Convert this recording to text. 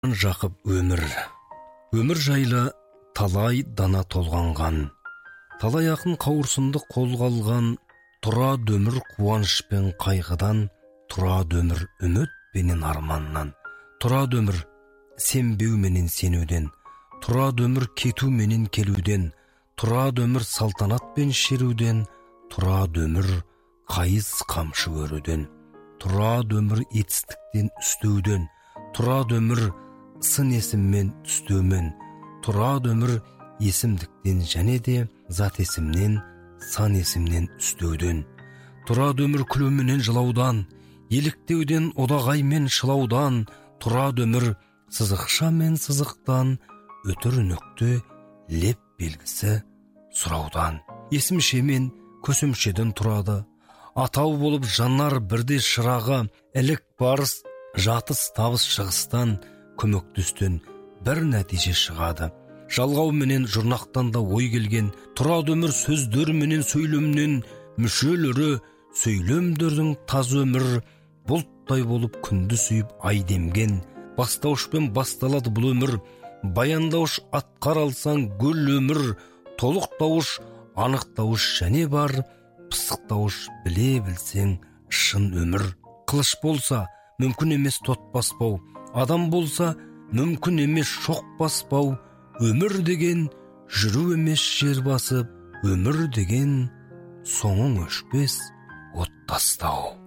Жақып өмір жайлы талай дана толғанған, талай ақын қауырсынды қолға алған, тұрады өмір қуаныш пен қайғыдан, тұрады өмір үміт пенен арманнан, тұрады өмір сенбеу менен сенуден, тұрады өмір кету менен келуден, тұрады өмір салтанат пен шеруден, тұрады өмір қайыз қамшы өруден, тұрады өмір етістіктен үстеуден, тұрады өмір сын есіммен түстеумен, тұрады өмір есімдіктен және де зат есімнен, сан есімнен үстеуден, тұрады өмір күлуменен жылаудан, еліктеуден, одағай мен шылаудан, тұрады өмір сызықша мен сызықтан, өтір нүкте леп белгісі сұраудан. Есімше мен көсемшеден тұрады, атау болып жанар бірде шырағы, ілік барыс жатыс табыс шығыстан, көмектестен бір нәтиже шығады. Жалғау менен жұрнақтан да ой келген, тұрады өмір сөздер менен сөйлемнен, мүшелері сөйлемдердің таз өмір, бұлттай болып күнді сүйіп ай демген, бастауышпен басталады бұл өмір, баяндауыш атқар алсаң гүл өмір, толықтауыш анықтауыш және бар, пысықтауыш біле білсең шын өмір. Қылыш болса мүмкін емес тот баспау, адам болса мүмкін емес шоқ баспау, өмір деген жүру емес жер басып, өмір деген соңың өшпес от тастау.